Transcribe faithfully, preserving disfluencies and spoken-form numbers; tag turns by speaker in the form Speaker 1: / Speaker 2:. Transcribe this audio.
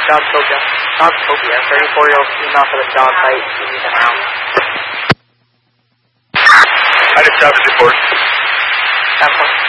Speaker 1: Dogtopia. Dogtopia, thirty-four-year-old female for the dog bite. You need an ounce.
Speaker 2: I just stopped at the report.
Speaker 1: That's